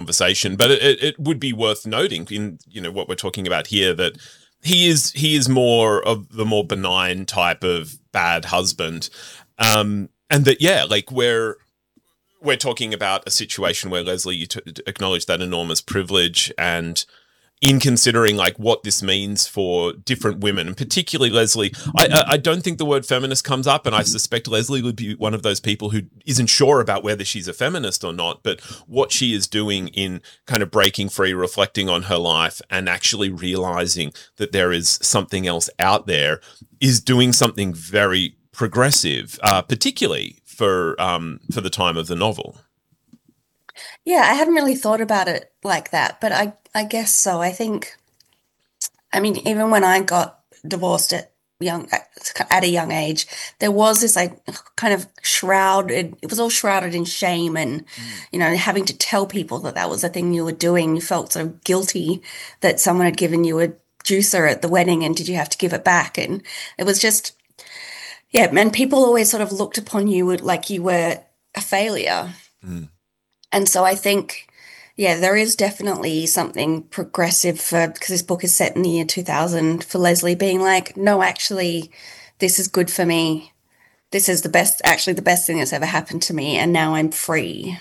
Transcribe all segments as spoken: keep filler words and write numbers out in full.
conversation, but it, it would be worth noting in, you know, what we're talking about here, that he is he is more of the more benign type of bad husband, um, and that yeah, like we're we're talking about a situation where, Leslie, you t- acknowledge that enormous privilege, and in considering like what this means for different women, and particularly Leslie, I, I I don't think the word feminist comes up, and I suspect Leslie would be one of those people who isn't sure about whether she's a feminist or not, but what she is doing in kind of breaking free, reflecting on her life, and actually realizing that there is something else out there is doing something very progressive, uh, particularly for um, for the time of the novel. Yeah, I hadn't really thought about it like that, but I, I guess so. I think, I mean, even when I got divorced at young at a young age, there was this like kind of shrouded. It was all shrouded in shame, and mm. you know, having to tell people that that was the thing you were doing. You felt so guilty that someone had given you a juicer at the wedding, and did you have to give it back? And it was just, yeah. And people always sort of looked upon you like you were a failure. Mm. And so I think, yeah, there is definitely something progressive for, because this book is set in the year two thousand, for Leslie being like, no, actually, this is good for me. This is the best, actually the best thing that's ever happened to me. And now I'm free.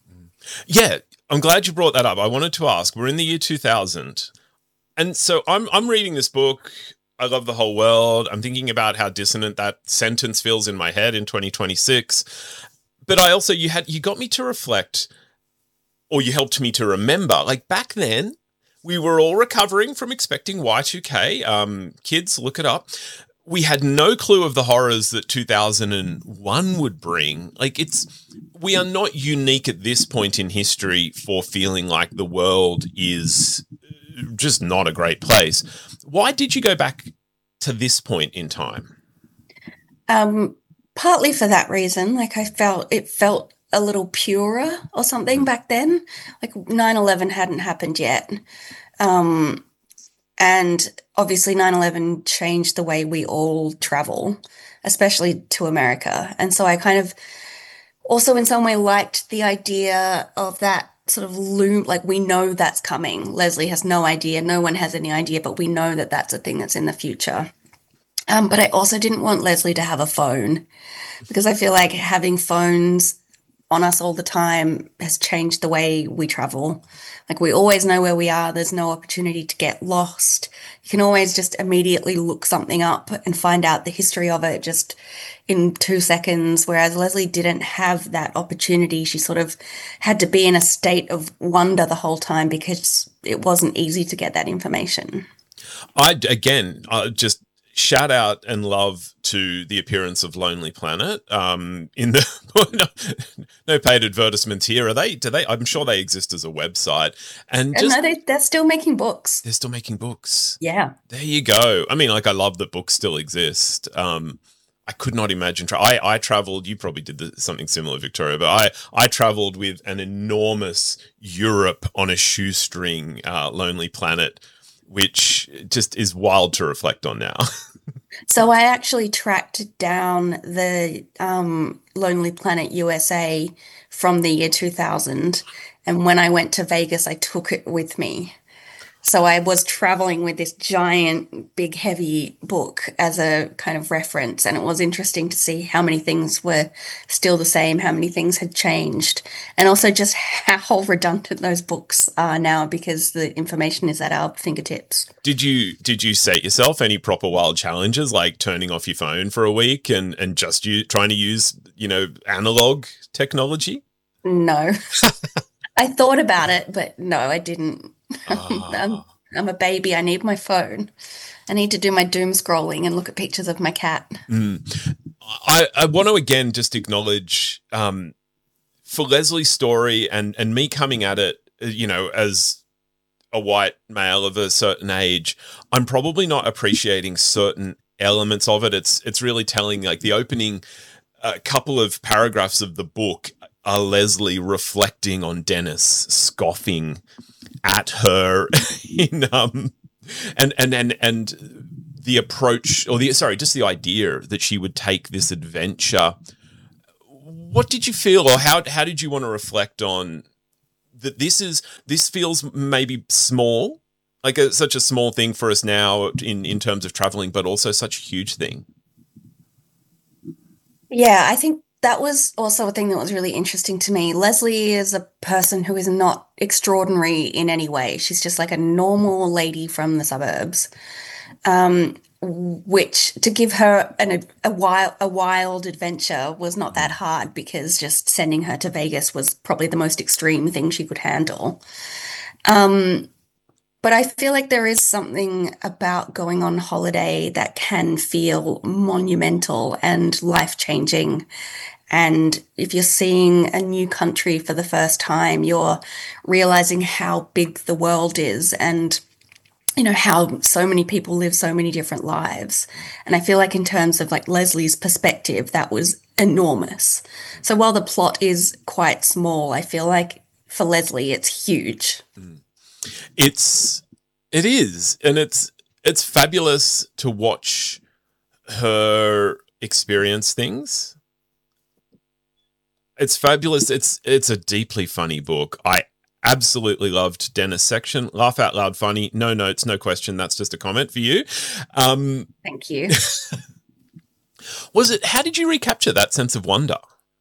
Yeah, I'm glad you brought that up. I wanted to ask, we're in the year two thousand. And so I'm I'm reading this book. I love the whole world. I'm thinking about how dissonant that sentence feels in my head in twenty twenty-six. But I also, you had, you got me to reflect, or you helped me to remember, like back then, we were all recovering from expecting Y two K. Um, kids, look it up. We had no clue of the horrors that two thousand one would bring. Like it's, we are not unique at this point in history for feeling like the world is just not a great place. Why did you go back to this point in time? Um, partly for that reason. Like I felt, it felt a little purer or something back then. Like nine eleven hadn't happened yet. Um, and obviously nine eleven changed the way we all travel, especially to America. And so I kind of also in some way liked the idea of that sort of loom, like we know that's coming. Leslie has no idea. No one has any idea, but we know that that's a thing that's in the future. Um, but I also didn't want Leslie to have a phone, because I feel like having phones on us all the time has changed the way we travel. Like we always know where we are. There's no opportunity to get lost. You can always just immediately look something up and find out the history of it just in two seconds. Whereas Leslie didn't have that opportunity. She sort of had to be in a state of wonder the whole time because it wasn't easy to get that information. I, again, uh, just shout out and love to the appearance of Lonely Planet. Um, in the no, no paid advertisements here. Are they? Do they? I'm sure they exist as a website. And just, no, they, they're still making books. They're still making books. Yeah. There you go. I mean, like I love that books still exist. Um, I could not imagine. Tra- I I traveled. You probably did the, something similar, Victoria. But I I traveled with an enormous Europe on a shoestring, uh, Lonely Planet, which just is wild to reflect on now. So I actually tracked down the um, Lonely Planet U S A from the year two thousand. And when I went to Vegas, I took it with me. So I was traveling with this giant, big, heavy book as a kind of reference. And it was interesting to see how many things were still the same, how many things had changed, and also just how redundant those books are now because the information is at our fingertips. Did you did you set yourself any proper wild challenges, like turning off your phone for a week and, and just you trying to use, you know, analog technology? No. I thought about it, but no, I didn't. Oh. I'm, I'm a baby. I need my phone. I need to do my doom scrolling and look at pictures of my cat. Mm. I, I want to again just acknowledge um, for Leslie's story and, and me coming at it, you know, as a white male of a certain age, I'm probably not appreciating certain elements of it. It's it's really telling, like the opening uh, couple of paragraphs of the book are Leslie reflecting on Dennis, scoffing at her in um and and and and the approach or the sorry just the idea that she would take this adventure. What did you feel, or how how did you want to reflect on that this is this feels maybe small, like a, such a small thing for us now in in terms of traveling, but also such a huge thing. Yeah, I think that was also a thing that was really interesting to me. Leslie is a person who is not extraordinary in any way. She's just like a normal lady from the suburbs. Um, which to give her an, a wild a wild adventure was not that hard, because just sending her to Vegas was probably the most extreme thing she could handle. Um, but I feel like there is something about going on holiday that can feel monumental and life-changing. And if you're seeing a new country for the first time, you're realizing how big the world is, and you know, how so many people live so many different lives. And I feel like in terms of like Leslie's perspective, that was enormous. So while the plot is quite small, I feel like for Leslie, it's huge. It's, it is. And it's, it's fabulous to watch her experience things. It's fabulous. It's, it's a deeply funny book. I absolutely loved Dennis' section. Laugh out loud funny. No notes, no question. That's just a comment for you. Um, Thank you. Was it, how did you recapture that sense of wonder?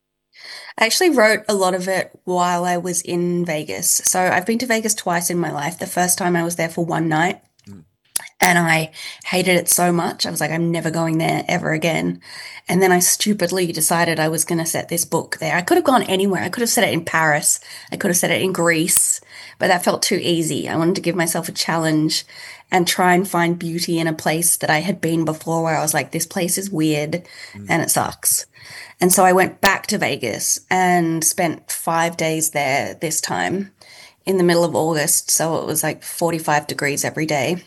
I actually wrote a lot of it while I was in Vegas. So I've been to Vegas twice in my life. The first time I was there for one night. And I hated it so much. I was like, I'm never going there ever again. And then I stupidly decided I was going to set this book there. I could have gone anywhere. I could have set it in Paris. I could have set it in Greece, but that felt too easy. I wanted to give myself a challenge and try and find beauty in a place that I had been before, where I was like, this place is weird mm. and it sucks. And so I went back to Vegas and spent five days there this time in the middle of August. So it was like forty-five degrees every day.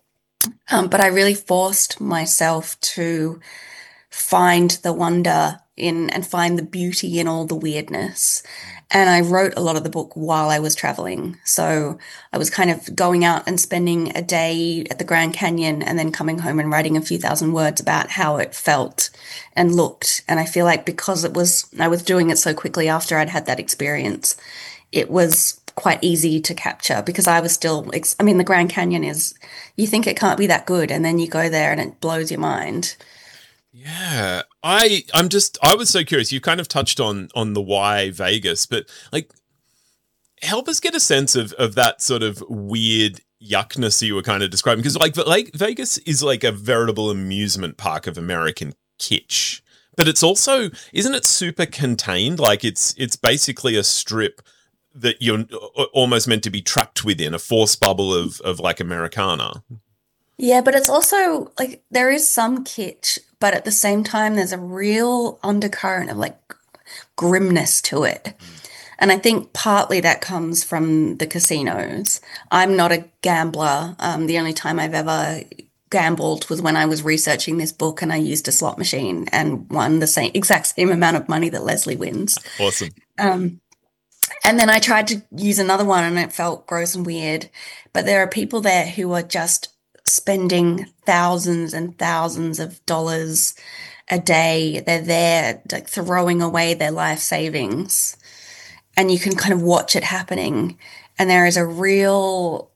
Um, but I really forced myself to find the wonder in and find the beauty in all the weirdness. And I wrote a lot of the book while I was traveling. So I was kind of going out and spending a day at the Grand Canyon and then coming home and writing a few thousand words about how it felt and looked. And I feel like because it was, I was doing it so quickly after I'd had that experience, it was quite easy to capture, because I was still, I mean, the Grand Canyon is, you think it can't be that good, and then you go there and it blows your mind. Yeah, I, I'm just, I was so curious. You kind of touched on, on the why Vegas, but like, help us get a sense of, of that sort of weird yuckness you were kind of describing. Because like, like Vegas is like a veritable amusement park of American kitsch, but it's also, isn't it super contained? Like it's, it's basically a strip that you're almost meant to be trapped within, a force bubble of, of like Americana. Yeah, but it's also like there is some kitsch, but at the same time, there's a real undercurrent of like grimness to it. And I think partly that comes from the casinos. I'm not a gambler. Um, the only time I've ever gambled was when I was researching this book and I used a slot machine and won the same exact same amount of money that Leslie wins. Awesome. Um, And then I tried to use another one and it felt gross and weird. But there are people there who are just spending thousands and thousands of dollars a day. They're there like throwing away their life savings. And you can kind of watch it happening. And there is a real...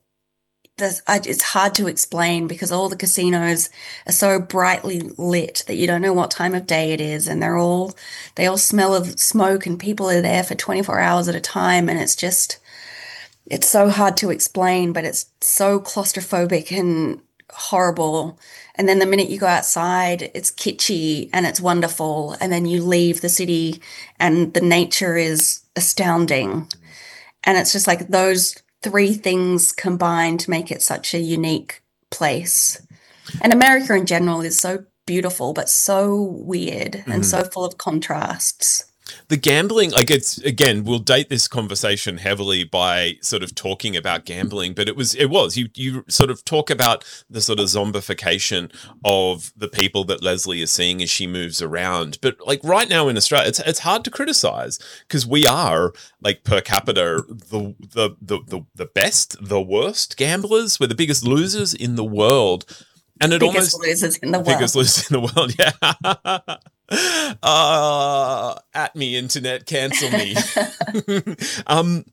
it's hard to explain because all the casinos are so brightly lit that you don't know what time of day it is, and they're all they all smell of smoke, and people are there for twenty-four hours at a time, and it's just it's so hard to explain, but it's so claustrophobic and horrible. And then the minute you go outside, it's kitschy and it's wonderful, and then you leave the city and the nature is astounding. And it's just like those three things combined to make it such a unique place. And America in general is so beautiful, but so weird mm. and so full of contrasts. The gambling, like it's, again, we'll date this conversation heavily by sort of talking about gambling, but it was, it was, you, you sort of talk about the sort of zombification of the people that Leslie is seeing as she moves around. But like right now in Australia, it's, it's hard to criticize because we are like per capita, the, the, the, the, the best, the worst gamblers. We're the biggest losers in the world. And it biggest almost losers in the world. Biggest losers in the world, yeah. uh, at me, internet, cancel me. um,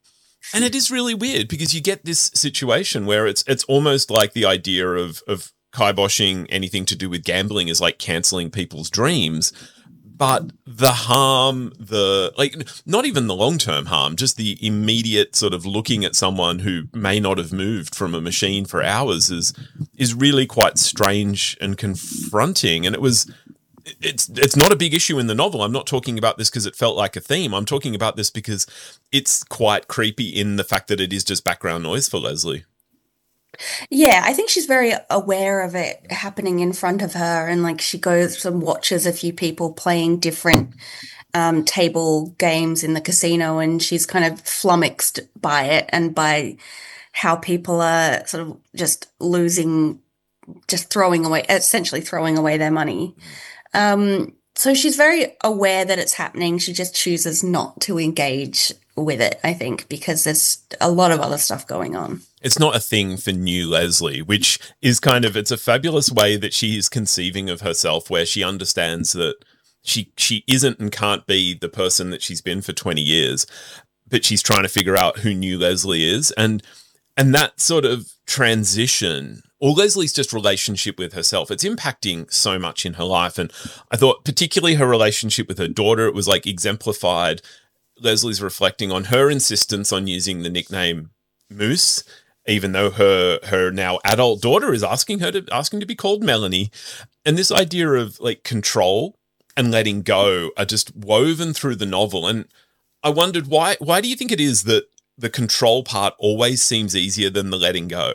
And it is really weird because you get this situation where it's it's almost like the idea of of kiboshing anything to do with gambling is like canceling people's dreams. But the harm, the like, not even the long-term harm, just the immediate sort of looking at someone who may not have moved from a machine for hours is is really quite strange and confronting. And it was, it's it's not a big issue in the novel. I'm not talking about this because it felt like a theme. I'm talking about this because it's quite creepy in the fact that it is just background noise for Leslie. Yeah, I think she's very aware of it happening in front of her, and like she goes and watches a few people playing different um, table games in the casino, and she's kind of flummoxed by it and by how people are sort of just losing, just throwing away, essentially throwing away their money. Um, so she's very aware that it's happening. She just chooses not to engage with it, I think, because there's a lot of other stuff going on. It's not a thing for new Leslie, which is kind of, it's a fabulous way that she is conceiving of herself, where she understands that she she isn't and can't be the person that she's been for twenty years, but she's trying to figure out who new Leslie is. And and that sort of transition, or Leslie's just relationship with herself, it's impacting so much in her life. And I thought particularly her relationship with her daughter, it was like exemplified. Leslie's reflecting on her insistence on using the nickname Moose, even though her her now adult daughter is asking her to asking to be called Melanie. And this idea of like control and letting go are just woven through the novel. And I wondered, why why do you think it is that the control part always seems easier than the letting go?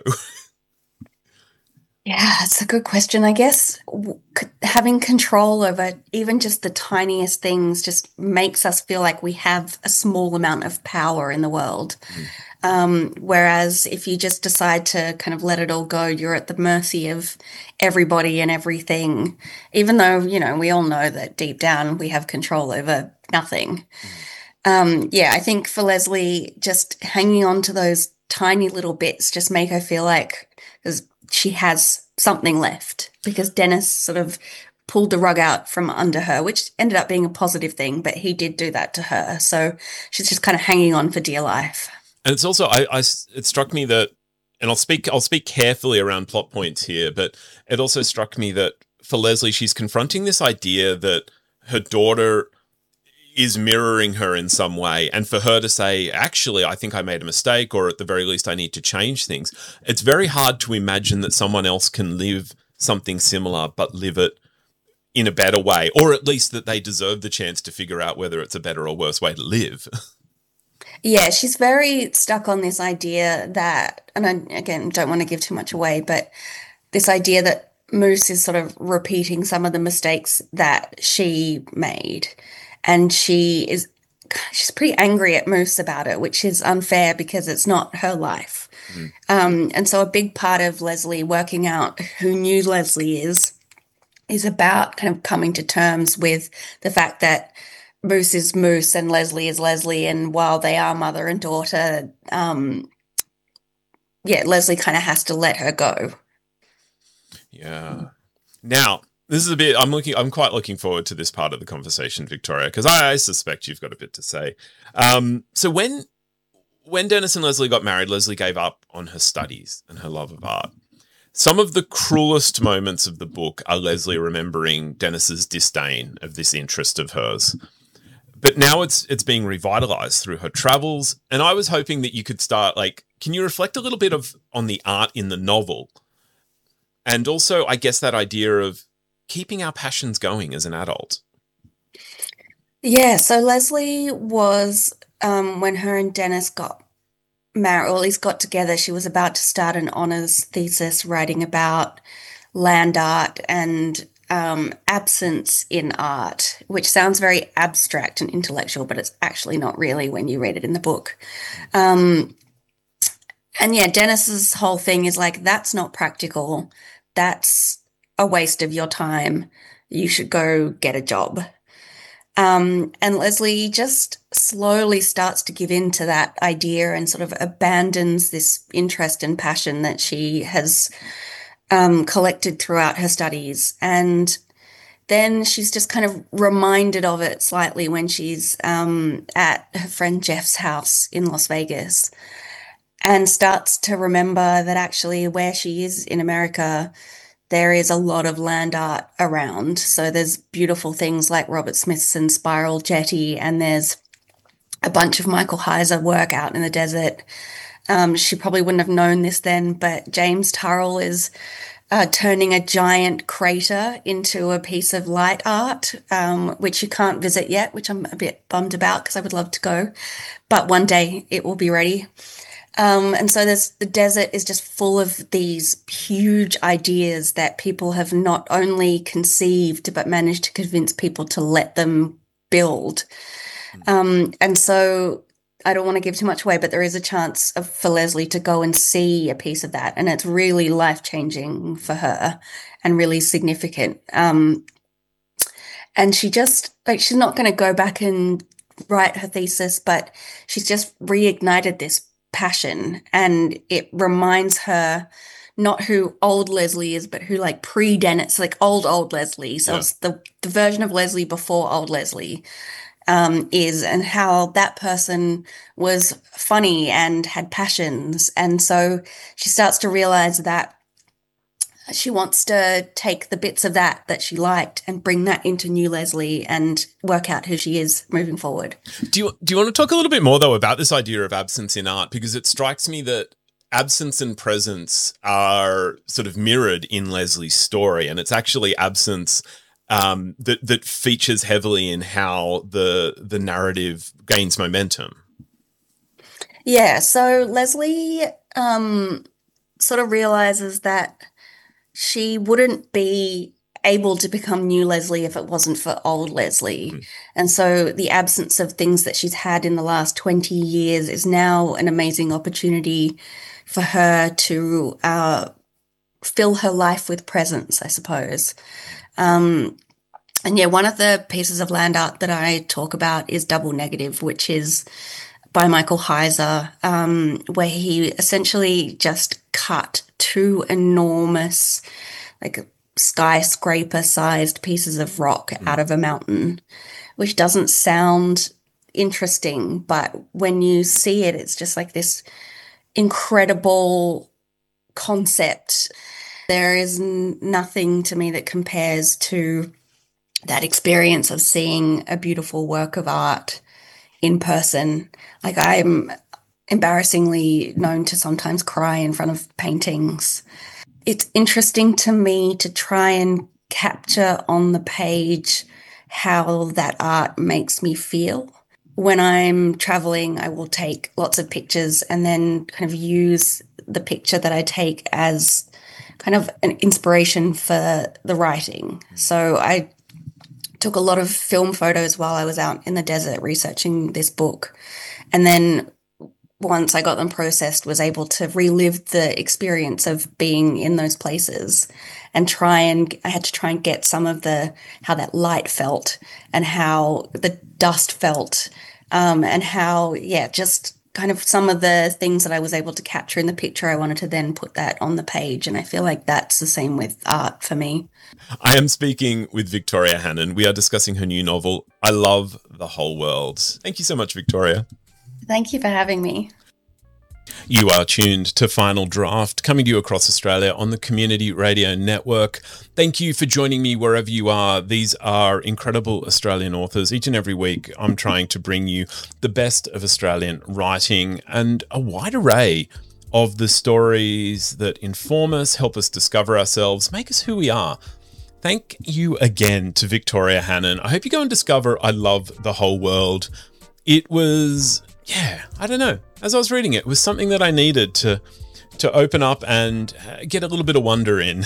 Yeah, it's a good question. I guess having control over even just the tiniest things just makes us feel like we have a small amount of power in the world. Mm. Um, whereas if you just decide to kind of let it all go, you're at the mercy of everybody and everything, even though, you know, we all know that deep down we have control over nothing. Mm. Um, yeah, I think for Leslie, just hanging on to those tiny little bits just make her feel like there's she has something left, because Dennis sort of pulled the rug out from under her, which ended up being a positive thing, but he did do that to her. So she's just kind of hanging on for dear life. And it's also, I, I, it struck me that, and I'll speak, I'll speak carefully around plot points here, but it also struck me that for Leslie, she's confronting this idea that her daughter is mirroring her in some way. And for her to say, actually, I think I made a mistake, or at the very least, I need to change things. It's very hard to imagine that someone else can live something similar, but live it in a better way, or at least that they deserve the chance to figure out whether it's a better or worse way to live. Yeah, she's very stuck on this idea that, and I, again, don't want to give too much away, but this idea that Moose is sort of repeating some of the mistakes that she made. And she is, she's pretty angry at Moose about it, which is unfair because it's not her life. Mm. Um, and so a big part of Leslie working out who new Leslie is, is about kind of coming to terms with the fact that Moose is Moose and Leslie is Leslie. And while they are mother and daughter, um, yeah, Leslie kind of has to let her go. Yeah. Now, this is a bit, I'm looking, I'm quite looking forward to this part of the conversation, Victoria, because I, I suspect you've got a bit to say. Um, so when, when Dennis and Leslie got married, Leslie gave up on her studies and her love of art. Some of the cruelest moments of the book are Leslie remembering Dennis's disdain of this interest of hers. But now it's, it's being revitalized through her travels. And I was hoping that you could start, like, can you reflect a little bit of, on the art in the novel? And also, I guess that idea of keeping our passions going as an adult. Yeah, so Leslie was, um, when her and Dennis got married, or at least got together, she was about to start an honours thesis writing about land art and um, absence in art, which sounds very abstract and intellectual, but it's actually not really when you read it in the book. Um, and yeah, Dennis's whole thing is like, that's not practical. That's a waste of your time. You should go get a job. Um, and Leslie just slowly starts to give in to that idea and sort of abandons this interest and passion that she has um, collected throughout her studies. And then she's just kind of reminded of it slightly when she's um, at her friend Jeff's house in Las Vegas, and starts to remember that actually where she is in America, there is a lot of land art around. So there's beautiful things like Robert Smithson's Spiral Jetty, and there's a bunch of Michael Heiser work out in the desert. Um, she probably wouldn't have known this then, but James Turrell is uh, turning a giant crater into a piece of light art, um, which you can't visit yet, which I'm a bit bummed about because I would love to go. But one day it will be ready. Um, and so there's, the desert is just full of these huge ideas that people have not only conceived, but managed to convince people to let them build. Um, and so I don't want to give too much away, but there is a chance of, for Leslie to go and see a piece of that. And it's really life-changing for her and really significant. Um, and she just, like, she's not going to go back and write her thesis, but she's just reignited this passion, and it reminds her not who old Leslie is, but who like pre-Dennis, like old, old Leslie. So yeah. It's the, the version of Leslie before old Leslie um, is, and how that person was funny and had passions. And so she starts to realize that she wants to take the bits of that that she liked and bring that into new Leslie and work out who she is moving forward. Do you do you want to talk a little bit more, though, about this idea of absence in art? Because it strikes me that absence and presence are sort of mirrored in Leslie's story, and it's actually absence um, that that features heavily in how the the narrative gains momentum. Yeah, so Leslie um, sort of realizes that she wouldn't be able to become new Leslie if it wasn't for old Leslie. Mm. And so the absence of things that she's had in the last twenty years is now an amazing opportunity for her to uh, fill her life with presence, I suppose. Um, and yeah, one of the pieces of land art that I talk about is Double Negative, which is by Michael Heiser, um, where he essentially just cut two enormous, like skyscraper-sized pieces of rock mm. out of a mountain, which doesn't sound interesting, but when you see it, it's just like this incredible concept. There is n- nothing to me that compares to that experience of seeing a beautiful work of art in person. Like, I'm embarrassingly known to sometimes cry in front of paintings. It's interesting to me to try and capture on the page how that art makes me feel. When I'm traveling, I will take lots of pictures and then kind of use the picture that I take as kind of an inspiration for the writing. So I took a lot of film photos while I was out in the desert researching this book. And then once I got them processed, was able to relive the experience of being in those places and try and, I had to try and get some of the, how that light felt and how the dust felt, um, and how, yeah, just kind of some of the things that I was able to capture in the picture, I wanted to then put that on the page. And I feel like that's the same with art for me. I am speaking with Victoria Hannon. We are discussing her new novel, I Love the Whole World. Thank you so much, Victoria. Thank you for having me. You are tuned to Final Draft, coming to you across Australia on the Community Radio Network. Thank you for joining me wherever you are. These are incredible Australian authors. Each and every week, I'm trying to bring you the best of Australian writing and a wide array of the stories that inform us, help us discover ourselves, make us who we are. Thank you again to Victoria Hannon. I hope you go and discover I Love the Whole World. It was... Yeah, I don't know. As I was reading it, it was something that I needed to to open up and get a little bit of wonder in.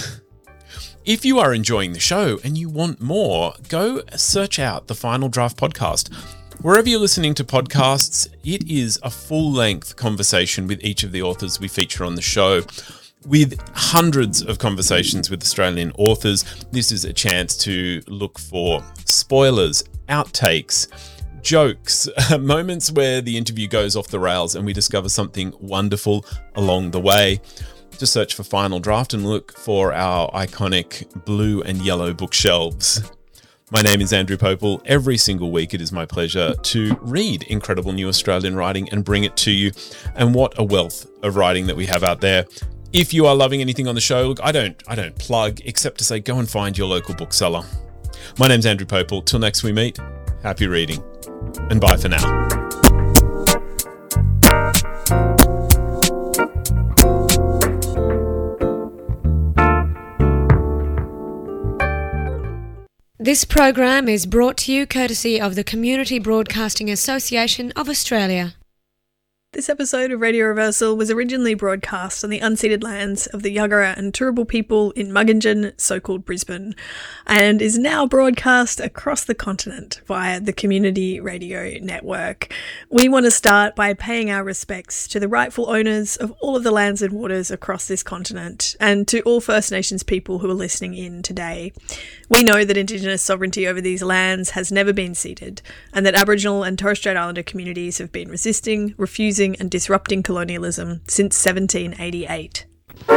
If you are enjoying the show and you want more, go search out the Final Draft podcast. Wherever you're listening to podcasts, it is a full-length conversation with each of the authors we feature on the show. With hundreds of conversations with Australian authors, this is a chance to look for spoilers, outtakes, jokes, moments where the interview goes off the rails and we discover something wonderful along the way. Just search for Final Draft and look for our iconic blue and yellow bookshelves. My name is Andrew Popel. Every single week it is my pleasure to read incredible new Australian writing and bring it to you. And what a wealth of writing that we have out there. If you are loving anything on the show, look, I don't I don't plug except to say go and find your local bookseller. My name's Andrew Popel. Till next we meet, happy reading and bye for now. This program is brought to you courtesy of the Community Broadcasting Association of Australia. This episode of Radio Reversal was originally broadcast on the unceded lands of the Yagara and Turrbal people in Mugginjin, so-called Brisbane, and is now broadcast across the continent via the Community Radio Network. We want to start by paying our respects to the rightful owners of all of the lands and waters across this continent, and to all First Nations people who are listening in today. We know that Indigenous sovereignty over these lands has never been ceded, and that Aboriginal and Torres Strait Islander communities have been resisting, refusing and disrupting colonialism since seventeen eighty-eight.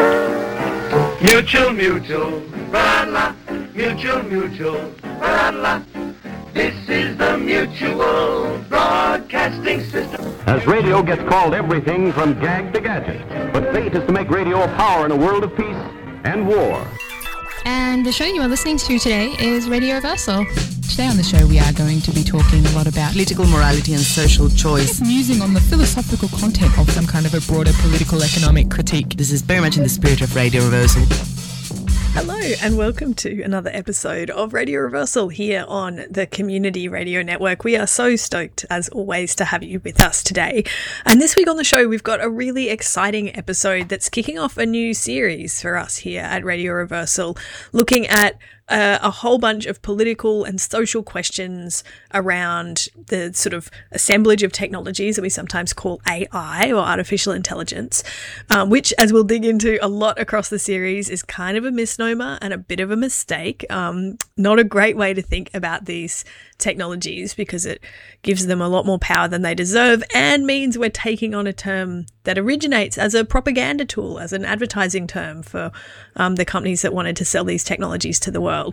Mutual, mutual, la mutual, mutual, la This is the Mutual Broadcasting System. As radio gets called everything from gag to gadget, but fate is to make radio a power in a world of peace and war. And the show you are listening to today is Radio Reversal. Today on the show we are going to be talking a lot about political morality and social choice. Musing on the philosophical content of some kind of a broader political economic critique. This is very much in the spirit of Radio Reversal. Hello and welcome to another episode of Radio Reversal here on the Community Radio Network. We are so stoked, as always, to have you with us today. And this week on the show, we've got a really exciting episode that's kicking off a new series for us here at Radio Reversal, looking at Uh, a whole bunch of political and social questions around the sort of assemblage of technologies that we sometimes call A I or artificial intelligence, um, which, as we'll dig into a lot across the series, is kind of a misnomer and a bit of a mistake. Um, not a great way to think about these technologies because it gives them a lot more power than they deserve and means we're taking on a term that originates as a propaganda tool, as an advertising term for um, the companies that wanted to sell these technologies to the world.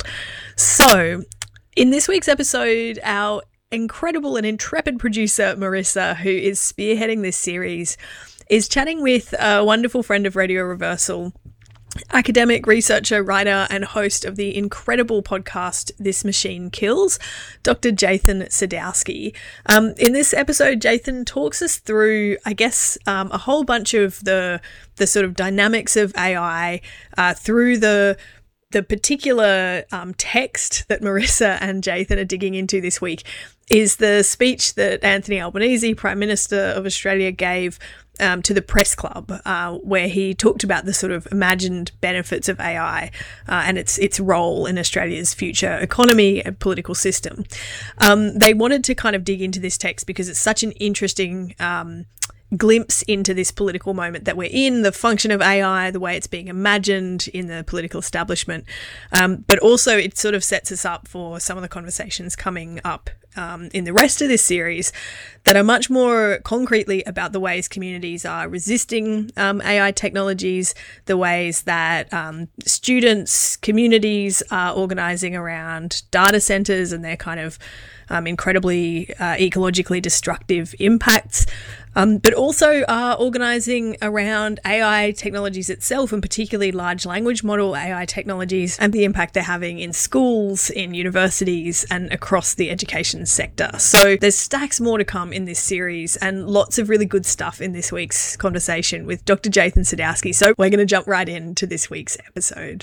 So in this week's episode, our incredible and intrepid producer, Marissa, who is spearheading this series, is chatting with a wonderful friend of Radio Reversal, academic, researcher, writer, and host of the incredible podcast This Machine Kills, Doctor Jathan Sadowski. Um, in this episode, Jathan talks us through, I guess, um, a whole bunch of the the sort of dynamics of A I uh, through the the particular um, text that Marissa and Jathan are digging into this week is the speech that Anthony Albanese, Prime Minister of Australia, gave Um, to the Press Club, uh, where he talked about the sort of imagined benefits of A I uh, and its its role in Australia's future economy and political system. Um, they wanted to kind of dig into this text because it's such an interesting um, glimpse into this political moment that we're in, the function of A I, the way it's being imagined in the political establishment. Um, but also it sort of sets us up for some of the conversations coming up um, in the rest of this series that are much more concretely about the ways communities are resisting um, A I technologies, the ways that um, students, communities are organising around data centres and their kind of um, incredibly uh, ecologically destructive impacts, um, but also are organising around A I technologies itself, and particularly large language model A I technologies, and the impact they're having in schools, in universities, and across the education sector. So there's stacks more to come in this series and lots of really good stuff in this week's conversation with Doctor Jathan Sadowski. So we're going to jump right into this week's episode.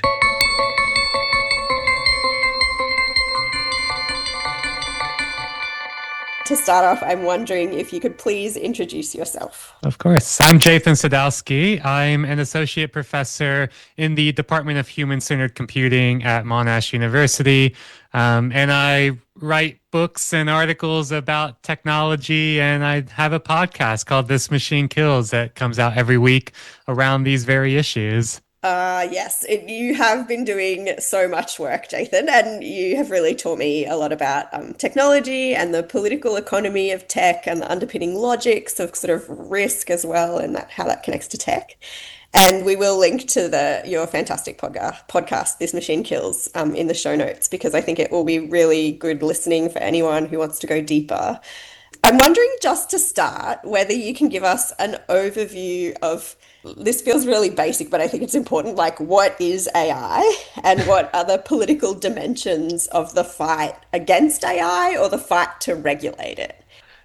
To start off, I'm wondering if you could please introduce yourself. Of course. I'm Jathan Sadowski. I'm an associate professor in the Department of Human-Centered Computing at Monash University. Um, and I write books and articles about technology, and I have a podcast called This Machine Kills that comes out every week around these very issues. Uh, yes, it, you have been doing so much work, Jathan, and you have really taught me a lot about um, technology and the political economy of tech and the underpinning logics of sort of risk as well, and that how that connects to tech. And we will link to the your fantastic podcast, podcast This Machine Kills, um, in the show notes, because I think it will be really good listening for anyone who wants to go deeper. I'm wondering, just to start, whether you can give us an overview of, this feels really basic, but I think it's important, like what is A I and what are the political dimensions of the fight against A I or the fight to regulate it?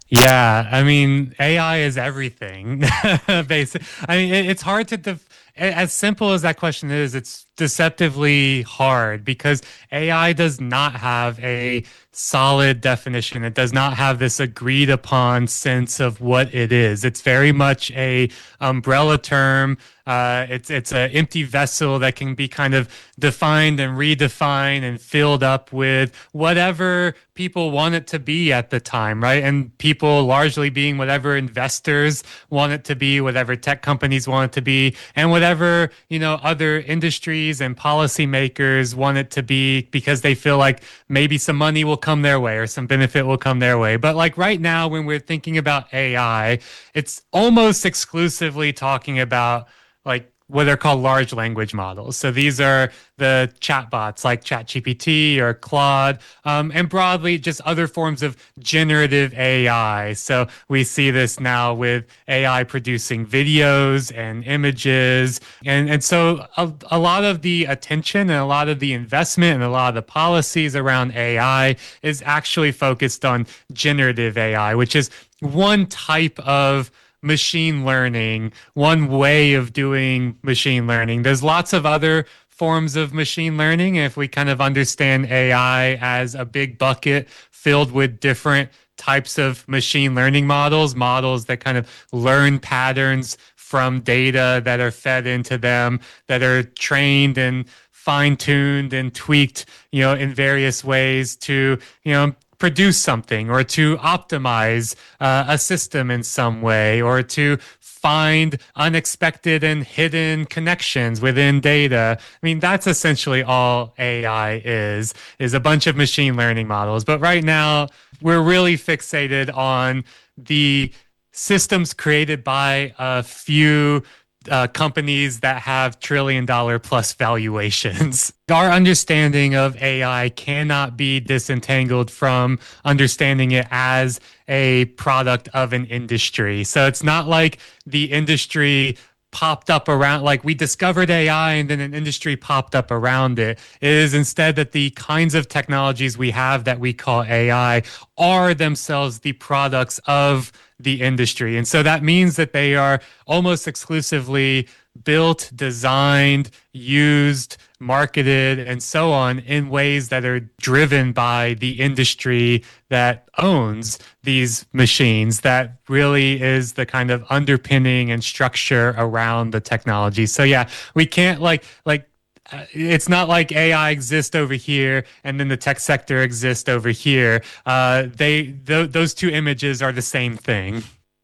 Yeah, I mean, A I is everything. Basically, I mean, it, it's hard to def- as simple as that question is, it's deceptively hard because A I does not have a solid definition. It does not have this agreed upon sense of what it is. It's very much a umbrella term. Uh, it's it's an empty vessel that can be kind of defined and redefined and filled up with whatever people want it to be at the time, right? And people largely being whatever investors want it to be, whatever tech companies want it to be, and whatever, you know, other industries and policymakers want it to be because they feel like maybe some money will come their way or some benefit will come their way. But like right now, when we're thinking about A I, it's almost exclusively talking about like what are called large language models. So these are the chatbots like ChatGPT or Claude, um, and broadly just other forms of generative A I. So we see this now with A I producing videos and images. And, and so a, a lot of the attention and a lot of the investment and a lot of the policies around A I is actually focused on generative A I, which is one type of machine learning, one way of doing machine learning. There's lots of other forms of machine learning. If we kind of understand A I as a big bucket filled with different types of machine learning models, models that kind of learn patterns from data that are fed into them, that are trained and fine-tuned and tweaked, you know, in various ways to, you know, produce something or to optimize uh, a system in some way or to find unexpected and hidden connections within data. I mean, that's essentially all A I is, is a bunch of machine learning models. But right now, we're really fixated on the systems created by a few Uh, companies that have trillion dollar plus valuations. Our understanding of A I cannot be disentangled from understanding it as a product of an industry. So it's not like the industry popped up around, like we discovered A I and then an industry popped up around it. It is instead that the kinds of technologies we have that we call A I are themselves the products of the industry. And so that means that they are almost exclusively built, designed, used, marketed, and so on in ways that are driven by the industry that owns these machines. That really is the kind of underpinning and structure around the technology. So yeah, we can't like, like, Uh, it's not like A I exists over here and then the tech sector exists over here. Uh, they th- those two images are the same thing.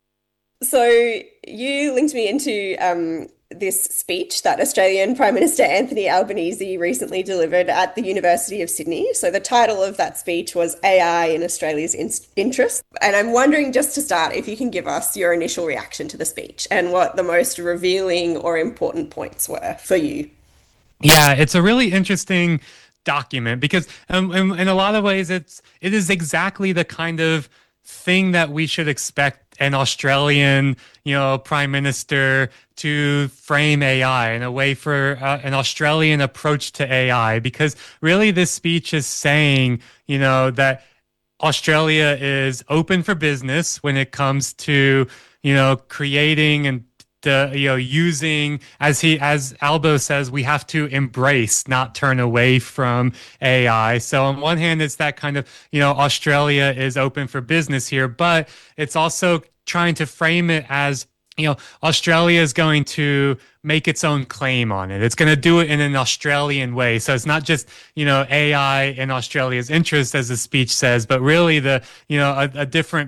So you linked me into um, this speech that Australian Prime Minister Anthony Albanese recently delivered at the University of Sydney. So the title of that speech was A I in Australia's in- Interest. And I'm wondering, just to start, if you can give us your initial reaction to the speech and what the most revealing or important points were for you. Yeah, it's a really interesting document because um, in, in a lot of ways, it's it is exactly the kind of thing that we should expect an Australian, you know, prime minister to frame A I in a way for uh, an Australian approach to A I. Because really, this speech is saying, you know, that Australia is open for business when it comes to, you know, creating and Uh, you know, using, as he, as Albo says, we have to embrace, not turn away from A I. So on one hand, it's that kind of, you know, Australia is open for business here, but it's also trying to frame it as, you know, Australia is going to make its own claim on it. It's going to do it in an Australian way. So it's not just, you know, A I in Australia's interest, as the speech says, but really the, you know, a, a different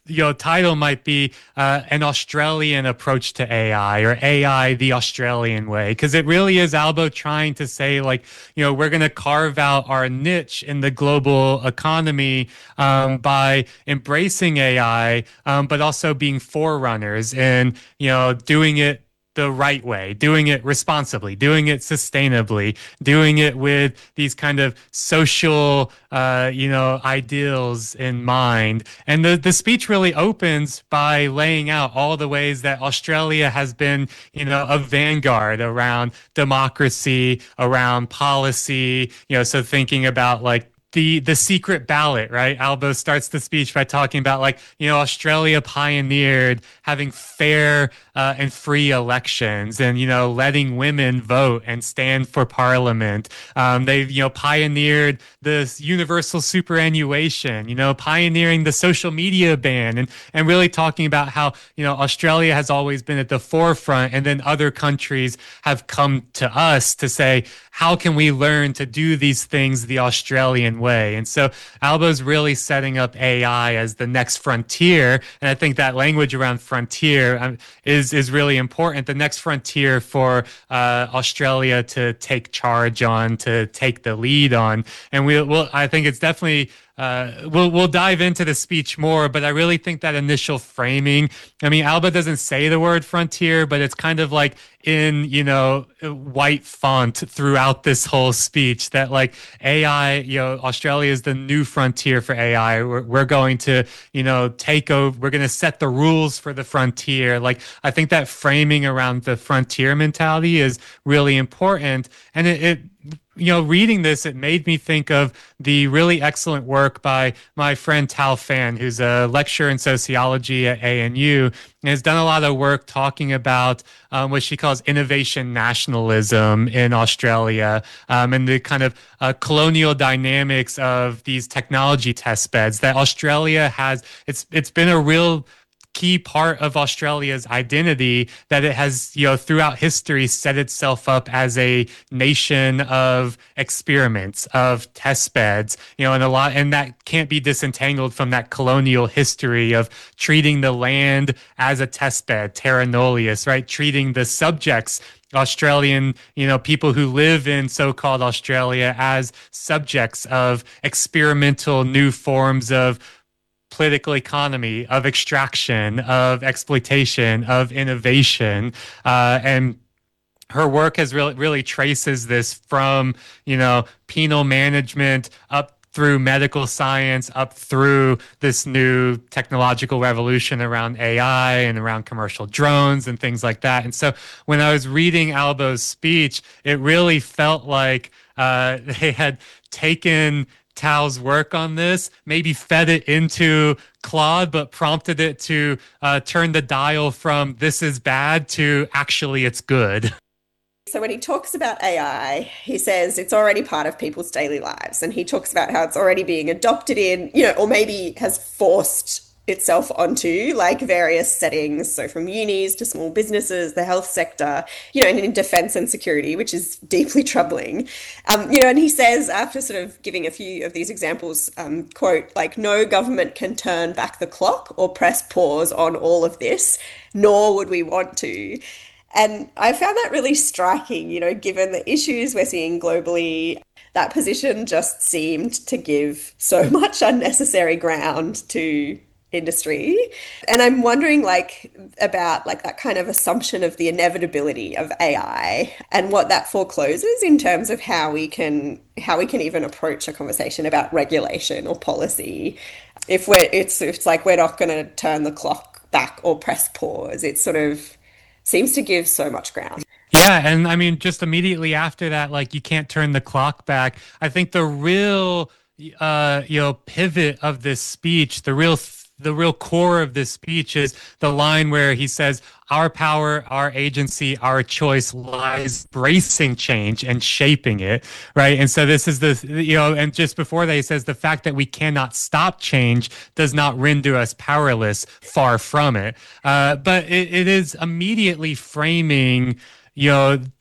you know, title might be uh, an Australian approach to A I, or A I the Australian way, because it really is Albo trying to say, like, you know, we're going to carve out our niche in the global economy um, by embracing A I, um, but also being forerunners and, you know, doing it the right way, doing it responsibly, doing it sustainably, doing it with these kind of social, uh, you know, ideals in mind. And the, the speech really opens by laying out all the ways that Australia has been, you know, a vanguard around democracy, around policy, you know, so thinking about like the the secret ballot, right? Albo starts the speech by talking about, like, you know, Australia pioneered having fair uh, and free elections, and, you know, letting women vote and stand for parliament. Um, they've, you know, pioneered this universal superannuation, you know, pioneering the social media ban, and and really talking about how, you know, Australia has always been at the forefront, and then other countries have come to us to say, how can we learn to do these things the Australian way? And so Albo's really setting up A I as the next frontier. And I think that language around frontier um, is, is really important. The next frontier for uh, Australia to take charge on, to take the lead on. And we will, I think it's definitely Uh, we'll we'll dive into the speech more, but I really think that initial framing, I mean, Albo doesn't say the word frontier, but it's kind of like in, you know, white font throughout this whole speech that, like, A I, you know, Australia is the new frontier for A I. We're, we're going to, you know, take over, we're going to set the rules for the frontier. Like, I think that framing around the frontier mentality is really important. And it, it you know, reading this, it made me think of the really excellent work by my friend Tal Fan, who's a lecturer in sociology at A N U, and has done a lot of work talking about um, what she calls innovation nationalism in Australia, um, and the kind of uh, colonial dynamics of these technology test beds that Australia has. It's it's been a real key part of Australia's identity, that it has, you know, throughout history set itself up as a nation of experiments, of test beds, you know, and a lot, and that can't be disentangled from that colonial history of treating the land as a test bed, terra nullius, right? Treating the subjects, Australian, you know, people who live in so-called Australia, as subjects of experimental new forms of political economy, of extraction, of exploitation, of innovation. Uh, and her work has really, really traces this from, you know, penal management up through medical science, up through this new technological revolution around A I and around commercial drones and things like that. And so when I was reading Albo's speech, it really felt like uh, they had taken Tal's work on this, maybe fed it into Claude, but prompted it to uh, turn the dial from this is bad to actually it's good. So when he talks about A I, he says it's already part of people's daily lives, and he talks about how it's already being adopted in, you know, or maybe has forced itself onto, like, various settings, so from unis to small businesses, the health sector, you know, and in defense and security, which is deeply troubling. Um, you know, and he says, after sort of giving a few of these examples, um, quote, like, no government can turn back the clock or press pause on all of this, nor would we want to. And I found that really striking, you know, given the issues we're seeing globally. That position just seemed to give so much unnecessary ground to industry. And I'm wondering, like, about like that kind of assumption of the inevitability of A I and what that forecloses in terms of how we can how we can even approach a conversation about regulation or policy. If we're it's it's like we're not going to turn the clock back or press pause. It sort of seems to give so much ground. Yeah, and I mean, just immediately after that, like, you can't turn the clock back. I think the real uh you know pivot of this speech, the real th- the real core of this speech is the line where he says, our power, our agency, our choice lies bracing change and shaping it, right? And so this is the, you know, and just before that, he says the fact that we cannot stop change does not render us powerless, far from it. Uh, but it, it is immediately framing, you know,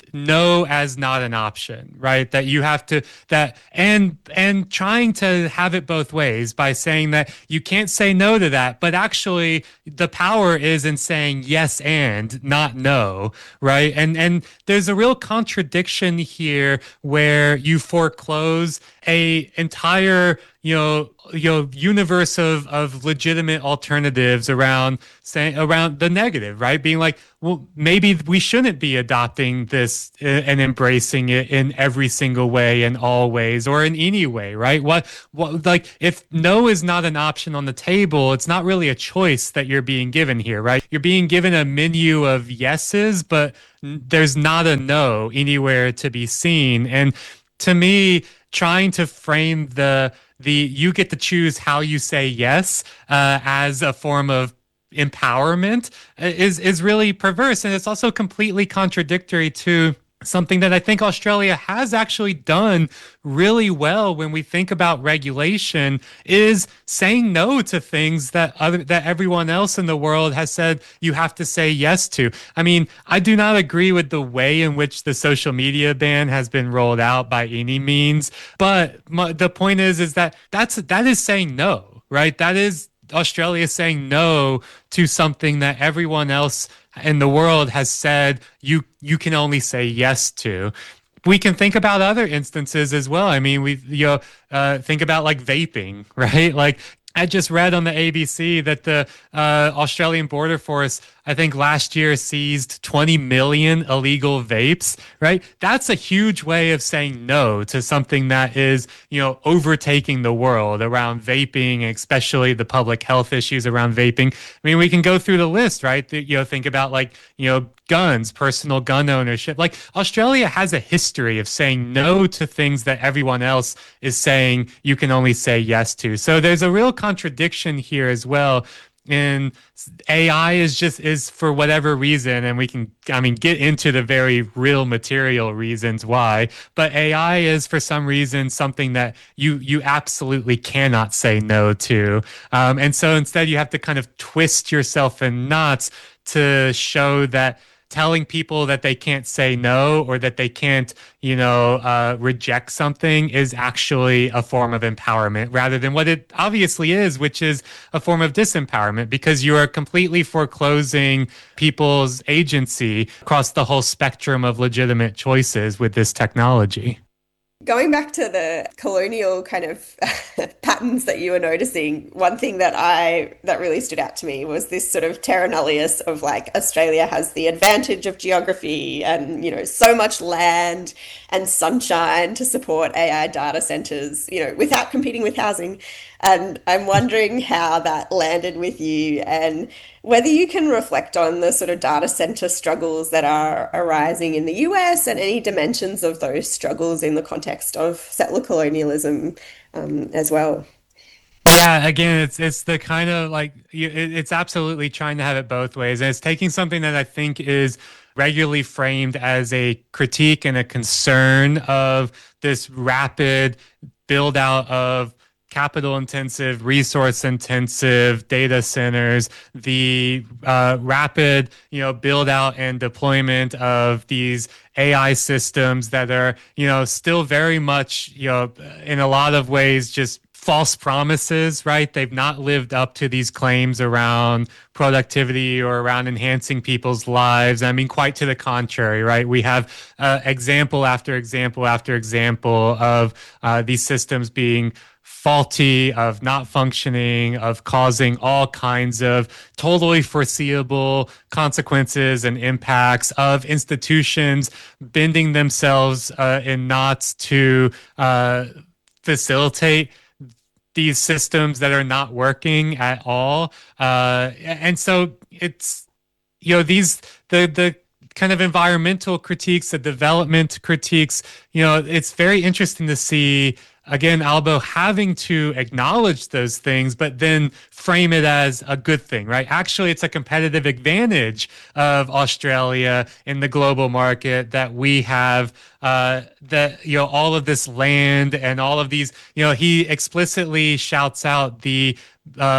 no as not an option, right? That you have to that and and trying to have it both ways by saying that you can't say no to that, but actually the power is in saying yes and not no, right? And and there's a real contradiction here where you foreclose a entire you know you know universe of of legitimate alternatives around saying around the negative, right? Being like, well, maybe we shouldn't be adopting this and embracing it in every single way and always or in any way, right? What what like if no is not an option on the table, it's not really a choice that you're being given here, right? You're being given a menu of yeses, but there's not a no anywhere to be seen. And to me, trying to frame the the you get to choose how you say yes uh, as a form of empowerment is is really perverse, and it's also completely contradictory to something that I think Australia has actually done really well when we think about regulation, is saying no to things that other that everyone else in the world has said you have to say yes to. I mean, I do not agree with the way in which the social media ban has been rolled out by any means, but my, the point is is that that's that is saying no, right? That is Australia saying no to something that everyone else in the world has said you you can only say yes to. We can think about other instances as well. I mean, we you know uh, think about like vaping, right? Like I just read on the A B C that the uh, Australian Border Force, I think last year, seized twenty million illegal vapes, right? That's a huge way of saying no to something that is, you know, overtaking the world around vaping, especially the public health issues around vaping. I mean, we can go through the list, right? You know, think about like, you know, guns, personal gun ownership. Like Australia has a history of saying no to things that everyone else is saying you can only say yes to. So there's a real contradiction here as well. And A I is just is for whatever reason, and we can, I mean, get into the very real material reasons why, but A I is for some reason something that you you absolutely cannot say no to. Um, and so instead you have to kind of twist yourself in knots to show that telling people that they can't say no or that they can't, you know, uh, reject something is actually a form of empowerment rather than what it obviously is, which is a form of disempowerment, because you are completely foreclosing people's agency across the whole spectrum of legitimate choices with this technology. Going back to the colonial kind of patterns that you were noticing, one thing that I that really stood out to me was this sort of terra nullius of like Australia has the advantage of geography and, you know, so much land and sunshine to support A I data centers, you know, without competing with housing. And I'm wondering how that landed with you and whether you can reflect on the sort of data center struggles that are arising in the U S and any dimensions of those struggles in the context of settler colonialism um, as well. Yeah, again, it's it's the kind of like, it's absolutely trying to have it both ways. And it's taking something that I think is regularly framed as a critique and a concern of this rapid build out of capital intensive, resource intensive data centers, the uh, rapid, you know, build out and deployment of these A I systems that are, you know, still very much, you know, in a lot of ways, just false promises, right? They've not lived up to these claims around productivity or around enhancing people's lives. I mean, quite to the contrary, right? We have uh, example after example after example of uh, these systems being faulty, of not functioning, of causing all kinds of totally foreseeable consequences and impacts, of institutions bending themselves uh, in knots to uh, facilitate these systems that are not working at all. Uh, and so it's, you know, these, the, the, kind of environmental critiques, the development critiques, you know, it's very interesting to see, again, Albo having to acknowledge those things, but then frame it as a good thing, right? Actually, it's a competitive advantage of Australia in the global market that we have uh, that, you know, all of this land and all of these, you know, he explicitly shouts out the, uh,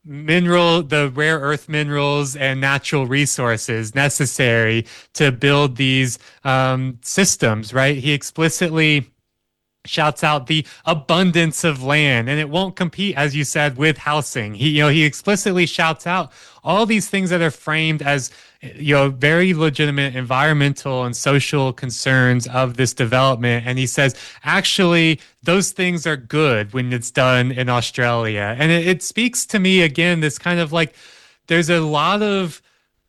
mineral, the rare earth minerals and natural resources necessary to build these um, systems, right? He explicitly shouts out the abundance of land, and it won't compete, as you said, with housing. He, you know, he explicitly shouts out all these things that are framed as, you know, very legitimate environmental and social concerns of this development. And he says, actually, those things are good when it's done in Australia. And it, it speaks to me, again, this kind of like, there's a lot of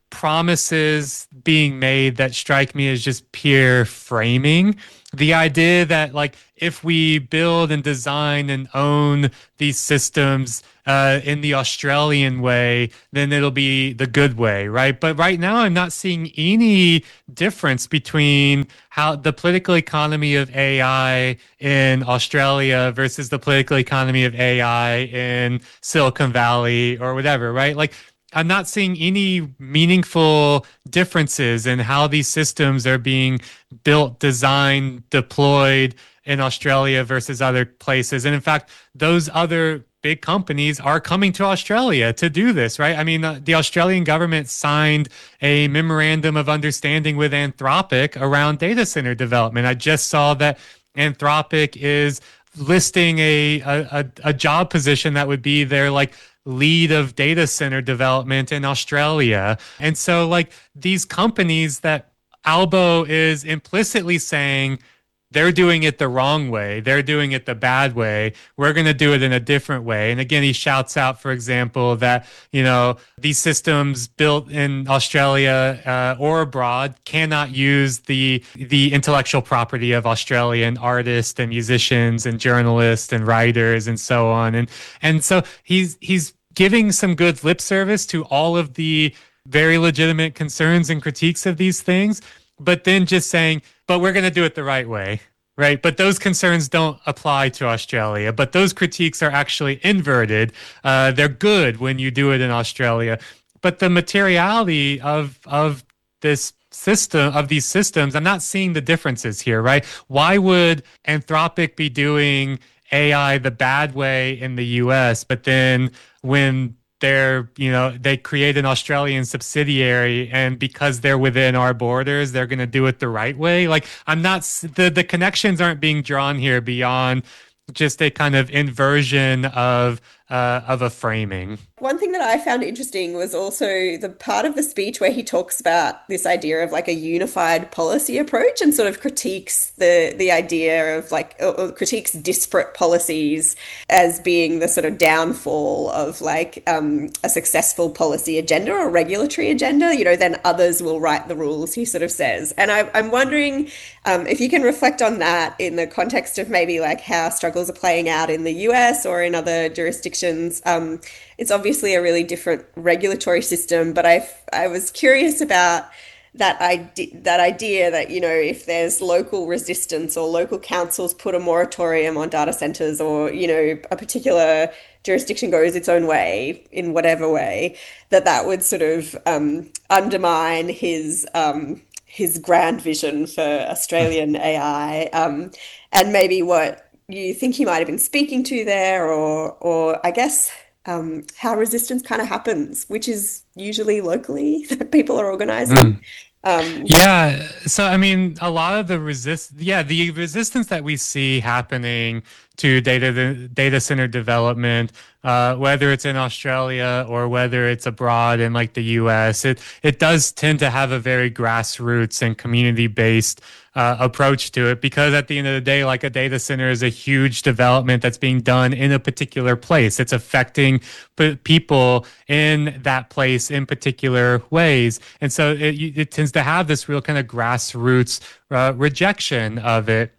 promises being made that strike me as just pure framing. The idea that, like, if we build and design and own these systems uh, in the Australian way, then it'll be the good way, right? But right now, I'm not seeing any difference between how the political economy of A I in Australia versus the political economy of A I in Silicon Valley or whatever, right? Like, I'm not seeing any meaningful differences in how these systems are being built, designed, deployed in Australia versus other places. And in fact, those other big companies are coming to Australia to do this, right? I mean, uh, the Australian government signed a memorandum of understanding with Anthropic around data center development. I just saw that Anthropic is listing a a, a job position that would be their, like, lead of data center development in Australia. And so, like, these companies that Albo is implicitly saying they're doing it the wrong way, they're doing it the bad way, we're going to do it in a different way. And again, he shouts out, for example, that, you know, these systems built in Australia uh, or abroad cannot use the the intellectual property of Australian artists and musicians and journalists and writers and so on. And and so he's he's giving some good lip service to all of the very legitimate concerns and critiques of these things, but then just saying, but we're going to do it the right way, right? But those concerns don't apply to Australia, but those critiques are actually inverted. Uh, they're good when you do it in Australia. But the materiality of of this system, of these systems, I'm not seeing the differences here, right? Why would Anthropic be doing A I the bad way in the U S, but then when they're, you know, they create an Australian subsidiary and because they're within our borders, they're going to do it the right way? Like, I'm not, the, the connections aren't being drawn here beyond just a kind of inversion of uh, of a framing. One thing that I found interesting was also the part of the speech where he talks about this idea of like a unified policy approach and sort of critiques the the idea of like, or, or critiques disparate policies as being the sort of downfall of like um, a successful policy agenda or regulatory agenda. You know, then others will write the rules, he sort of says. And I, I'm wondering um, if you can reflect on that in the context of maybe like how struggles are playing out in the U S or in other jurisdictions. Um, it's obviously a really different regulatory system, but I I was curious about that idea, that idea that, you know, if there's local resistance or local councils put a moratorium on data centers, or, you know, a particular jurisdiction goes its own way in whatever way, that that would sort of um, undermine his um, his grand vision for Australian A I, um, and maybe what you think he might have been speaking to there, or or I guess um, how resistance kind of happens, which is usually locally that people are organizing. Mm. Um, yeah. So, I mean, a lot of the resist, yeah, the resistance that we see happening to data data center development, uh, whether it's in Australia or whether it's abroad in like the U S, it it does tend to have a very grassroots and community-based uh, approach to it, because at the end of the day, like, a data center is a huge development that's being done in a particular place. It's affecting p- people in that place in particular ways, and so it it tends to have this real kind of grassroots uh, rejection of it.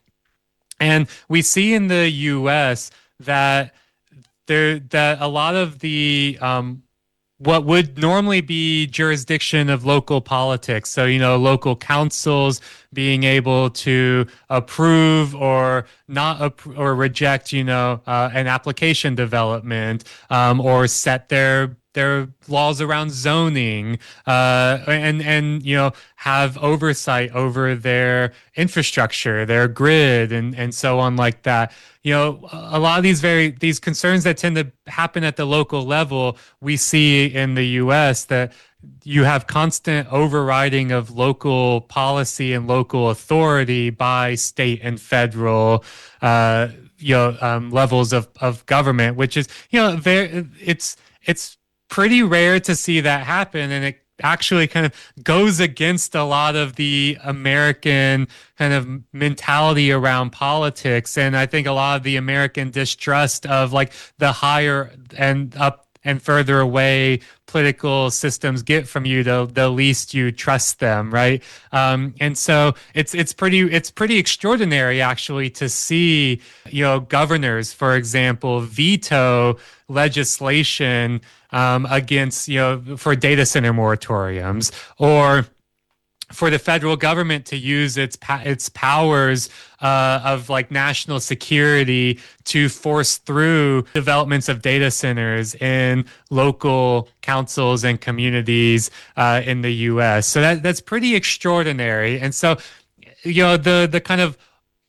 And we see in the U S that there that a lot of the um, what would normally be jurisdiction of local politics, so, you know, local councils being able to approve or not appro- or reject, you know, uh, an application development, um, or set their there are laws around zoning, uh, and and you know have oversight over their infrastructure, their grid, and and so on like that. You know, a lot of these very these concerns that tend to happen at the local level, we see in the U S that you have constant overriding of local policy and local authority by state and federal, uh, you know, um, levels of, of government, which is, you know, very, it's, it's pretty rare to see that happen. And it actually kind of goes against a lot of the American kind of mentality around politics. And I think a lot of the American distrust of like the higher and up and further away political systems get from you, the the least you trust them, right? Um, and so it's it's pretty it's pretty extraordinary actually to see, you know, governors, for example, veto legislation um, against, you know, for data center moratoriums, or for the federal government to use its its powers uh, of like national security to force through developments of data centers in local councils and communities uh, in the U S. So that that's pretty extraordinary. And so, you know, the the kind of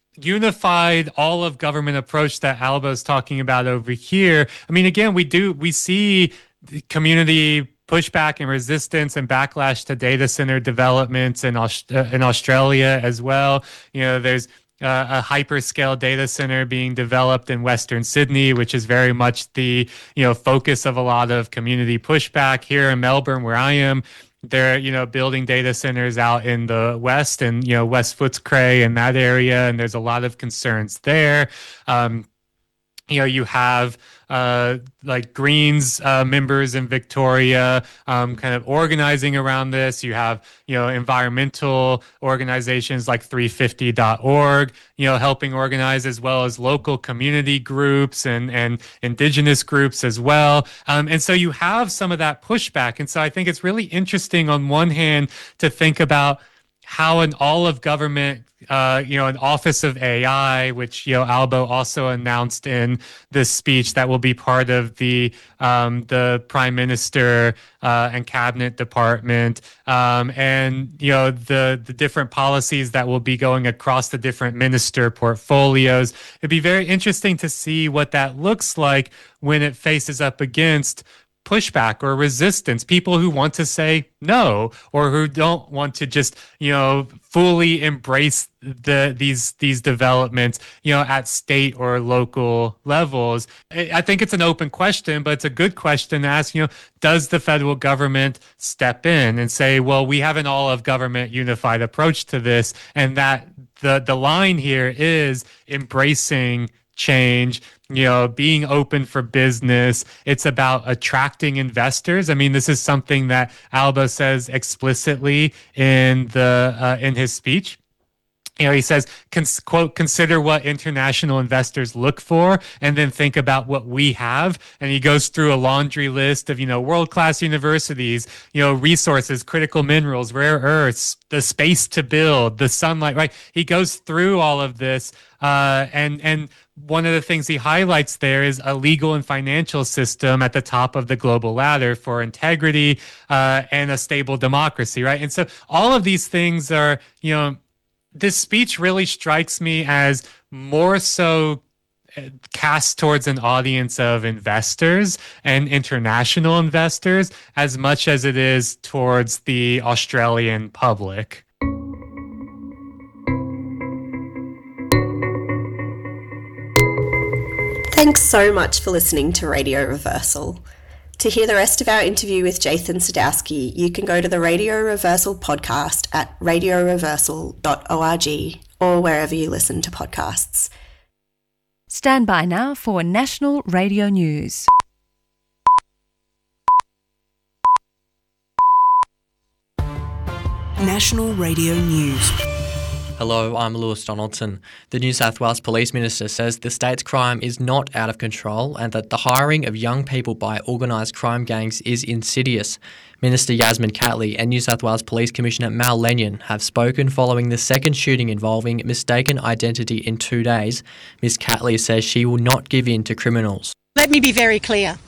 unified all of government approach that Alba's talking about over here. I mean, again, we do we see community pushback and resistance and backlash to data center developments in, Aust- uh, in Australia as well. You know, there's uh, a hyperscale data center being developed in Western Sydney, which is very much the, you know, focus of a lot of community pushback. Here in Melbourne, where I am, they're, you know, building data centers out in the west and, you know, West Footscray and that area, and there's a lot of concerns there. Um, you know, you have uh, like Greens uh, members in Victoria um, kind of organizing around this. You have, you know, environmental organizations like three fifty dot org, you know, helping organize, as well as local community groups and, and indigenous groups as well. Um, and so you have some of that pushback. And so I think it's really interesting on one hand to think about how an all of government, uh, you know, an Office of A I, which, you know, Alba also announced in this speech that will be part of the um, the Prime Minister uh, and Cabinet Department, um, and, you know, the the different policies that will be going across the different minister portfolios. It'd be very interesting to see what that looks like when it faces up against pushback or resistance, people who want to say no, or who don't want to just, you know, fully embrace the these these developments, you know, at state or local levels. I think it's an open question, but it's a good question to ask, you know, does the federal government step in and say, well, we have an all of government unified approach to this, and that the the line here is embracing change, you know, being open for business. It's about attracting investors. I mean, this is something that Alba says explicitly in the uh, in his speech. You know, he says, Cons- quote, consider what international investors look for and then think about what we have. And he goes through a laundry list of, you know, world-class universities, you know, resources, critical minerals, rare earths, the space to build, the sunlight, right? He goes through all of this. Uh, and, and one of the things he highlights there is a legal and financial system at the top of the global ladder for integrity uh, and a stable democracy, right? And so all of these things are, you know, this speech really strikes me as more so cast towards an audience of investors and international investors as much as it is towards the Australian public. Thanks so much for listening to Radio Reversal. To hear the rest of our interview with Jathan Sadowski, you can go to the Radio Reversal podcast at radio reversal dot org or wherever you listen to podcasts. Stand by now for National Radio News. National Radio News. Hello, I'm Lewis Donaldson. The New South Wales Police Minister says the state's crime is not out of control and that the hiring of young people by organised crime gangs is insidious. Minister Yasmin Catley and New South Wales Police Commissioner Mal Lennion have spoken following the second shooting involving mistaken identity in two days. Miss Catley says she will not give in to criminals. Let me be very clear.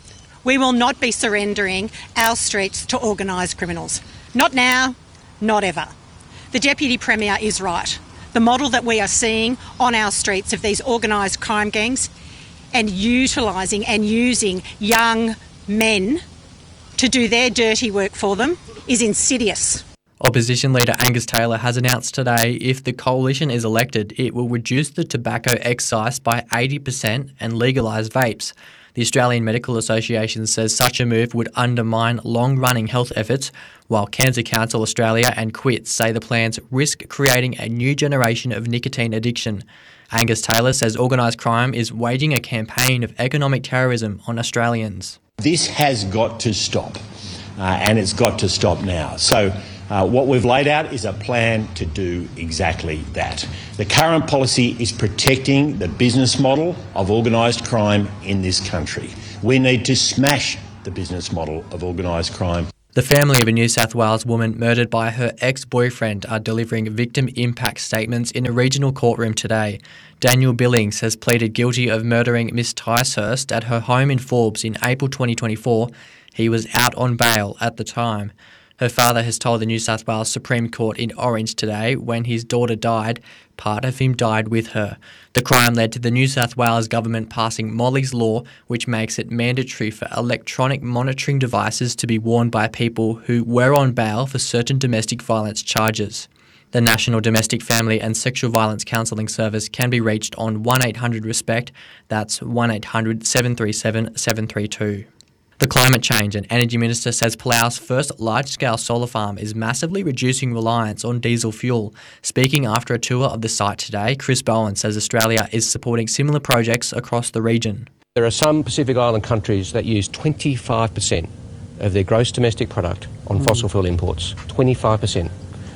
We will not be surrendering our streets to organised criminals. Not now, not ever. The Deputy Premier is right. The model that we are seeing on our streets of these organised crime gangs and utilising and using young men to do their dirty work for them is insidious. Opposition leader Angus Taylor has announced today if the coalition is elected, it will reduce the tobacco excise by eighty percent and legalise vapes. The Australian Medical Association says such a move would undermine long-running health efforts, while Cancer Council Australia and Quit say the plans risk creating a new generation of nicotine addiction. Angus Taylor says organised crime is waging a campaign of economic terrorism on Australians. This has got to stop, uh, and it's got to stop now. So uh, what we've laid out is a plan to do exactly that. The current policy is protecting the business model of organised crime in this country. We need to smash the business model of organised crime. The family of a New South Wales woman murdered by her ex-boyfriend are delivering victim impact statements in a regional courtroom today. Daniel Billings has pleaded guilty of murdering Miss Ticehurst at her home in Forbes in April twenty twenty-four. He was out on bail at the time. Her father has told the New South Wales Supreme Court in Orange today when his daughter died, part of him died with her. The crime led to the New South Wales government passing Molly's Law, which makes it mandatory for electronic monitoring devices to be worn by people who were on bail for certain domestic violence charges. The National Domestic Family and Sexual Violence Counselling Service can be reached on one eight hundred RESPECT, that's one eight hundred seven three seven seven three two. The Climate Change and Energy Minister says Palau's first large-scale solar farm is massively reducing reliance on diesel fuel. Speaking after a tour of the site today, Chris Bowen says Australia is supporting similar projects across the region. There are some Pacific Island countries that use twenty-five percent of their gross domestic product on mm. fossil fuel imports, twenty-five percent,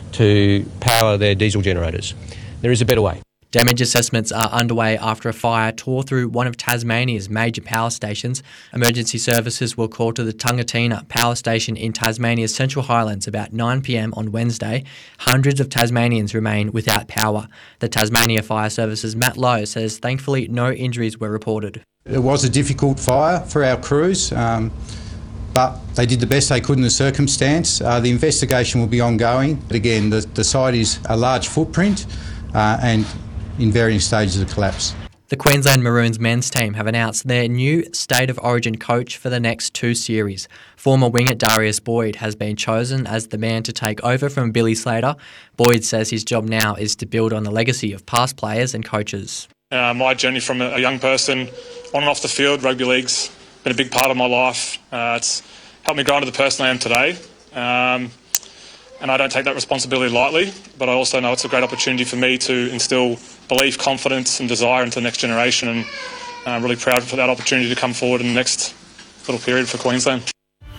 to power their diesel generators. There is a better way. Damage assessments are underway after a fire tore through one of Tasmania's major power stations. Emergency services were called to the Tungatina power station in Tasmania's Central Highlands about nine p m on Wednesday. Hundreds of Tasmanians remain without power. The Tasmania Fire Service's Matt Lowe says thankfully no injuries were reported. It was a difficult fire for our crews, um, but they did the best they could in the circumstance. Uh, the investigation will be ongoing. But again, the, the site is a large footprint uh, and in varying stages of collapse. The Queensland Maroons men's team have announced their new State of Origin coach for the next two series. Former winger Darius Boyd has been chosen as the man to take over from Billy Slater. Boyd says his job now is to build on the legacy of past players and coaches. Uh, my journey from a young person on and off the field, rugby league's been a big part of my life. Uh, it's helped me grow into the person I am today. Um, And I don't take that responsibility lightly, but I also know it's a great opportunity for me to instill belief, confidence and desire into the next generation, and I'm really proud for that opportunity to come forward in the next little period for Queensland.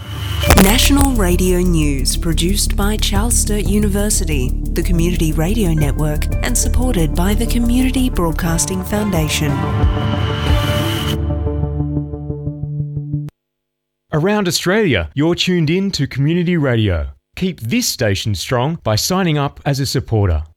National Radio News, produced by Charles Sturt University, the Community Radio Network, and supported by the Community Broadcasting Foundation. Around Australia, you're tuned in to Community Radio. Keep this station strong by signing up as a supporter.